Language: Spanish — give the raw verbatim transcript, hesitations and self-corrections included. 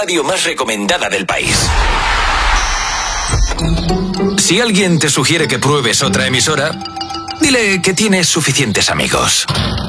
radio más recomendada del país. Si alguien te sugiere que pruebes otra emisora, dile que tienes suficientes amigos.